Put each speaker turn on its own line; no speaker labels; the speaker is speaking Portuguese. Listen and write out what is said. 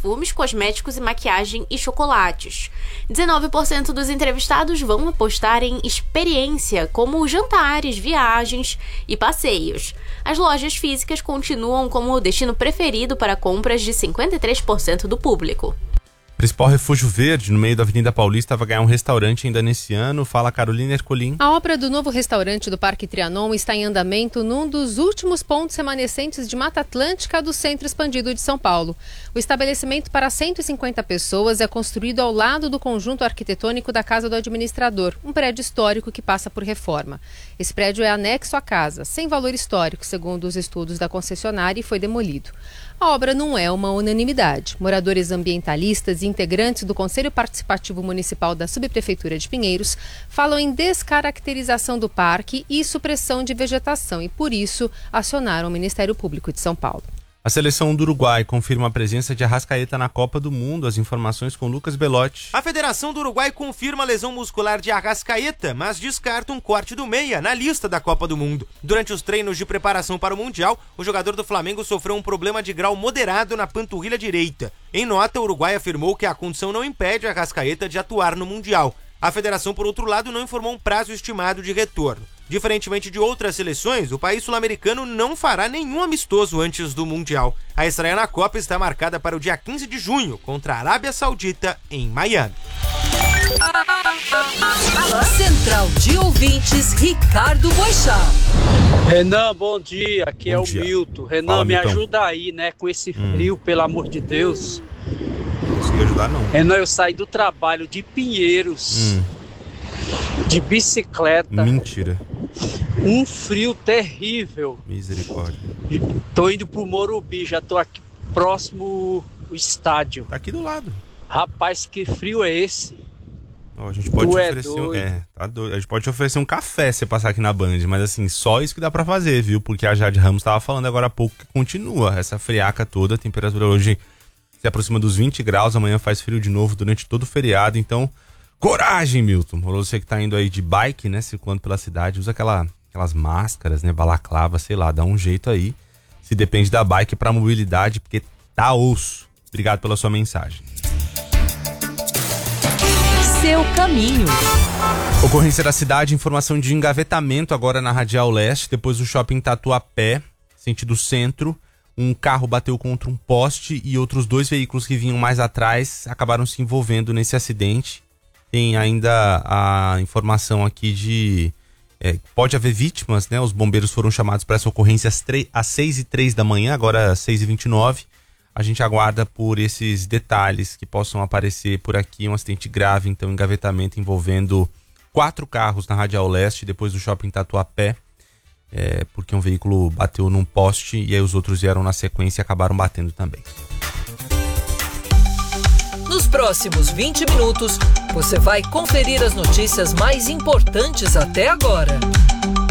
perfumes, cosméticos e maquiagem e chocolates. 19% dos entrevistados vão apostar em experiência, como jantares, viagens e passeios. As lojas físicas continuam como o destino preferido para compras de 53% do público.
Principal Refúgio Verde, no meio da Avenida Paulista, vai ganhar um restaurante ainda nesse ano. Fala, Carolina Ercolim.
A obra do novo restaurante do Parque Trianon está em andamento num dos últimos pontos remanescentes de Mata Atlântica do Centro Expandido de São Paulo. O estabelecimento para 150 pessoas é construído ao lado do conjunto arquitetônico da Casa do Administrador, um prédio histórico que passa por reforma. Esse prédio é anexo à casa, sem valor histórico, segundo os estudos da concessionária, e foi demolido. A obra não é uma unanimidade. Moradores ambientalistas e integrantes do Conselho Participativo Municipal da Subprefeitura de Pinheiros falam em descaracterização do parque e supressão de vegetação e, por isso, acionaram o Ministério Público de São Paulo.
A seleção do Uruguai confirma a presença de Arrascaeta na Copa do Mundo. As informações com Lucas Belotti.
A Federação do Uruguai confirma a lesão muscular de Arrascaeta, mas descarta um corte do meia na lista da Copa do Mundo. Durante os treinos de preparação para o Mundial, o jogador do Flamengo sofreu um problema de grau moderado na panturrilha direita. Em nota, o Uruguai afirmou que a condição não impede Arrascaeta de atuar no Mundial. A federação, por outro lado, não informou um prazo estimado de retorno. Diferentemente de outras seleções, o país sul-americano não fará nenhum amistoso antes do Mundial. A estreia na Copa está marcada para o dia 15 de junho, contra a Arábia Saudita, em Miami.
Central de Ouvintes, Ricardo Boixá.
Renan, bom dia. Aqui é o Milton. Renan,
Fala,
me
Milton.
ajuda aí, né? Com esse frio, pelo amor de Deus.
Não consegui ajudar, não.
Renan, eu saí do trabalho de Pinheiros, de bicicleta.
Mentira.
Um frio terrível.
Misericórdia.
Tô indo pro Morumbi, já tô aqui próximo ao estádio.
Tá aqui do lado.
Rapaz, que frio é esse?
Ó, a gente pode
Tu é
oferecer
doido.
tá doido. A gente pode oferecer um café se você passar aqui na Band, mas assim, só isso que dá pra fazer, viu? Porque a Jade Ramos tava falando agora há pouco que continua essa friaca toda. A temperatura hoje se aproxima dos 20 graus, amanhã faz frio de novo durante todo o feriado, então coragem, Milton. Você que tá indo aí de bike, né, circulando pela cidade, usa aquelas máscaras, né, balaclava, sei lá, dá um jeito aí. Se depende da bike pra mobilidade, porque tá osso. Obrigado pela sua mensagem.
Seu caminho.
Ocorrência da cidade, informação de engavetamento agora na Radial Leste, depois do shopping Tatuapé, sentido centro. Um carro bateu contra um poste e outros 2 veículos que vinham mais atrás acabaram se envolvendo nesse acidente. Tem ainda a informação aqui de... pode haver vítimas, né? Os bombeiros foram chamados para essa ocorrência às 6h03 da manhã, agora às 6h29. A gente aguarda por esses detalhes que possam aparecer por aqui. Um acidente grave, então, engavetamento envolvendo 4 carros na Radial Leste, depois do shopping Tatuapé. Porque um veículo bateu num poste e aí os outros vieram na sequência e acabaram batendo também.
Nos próximos 20 minutos, você vai conferir as notícias mais importantes até agora.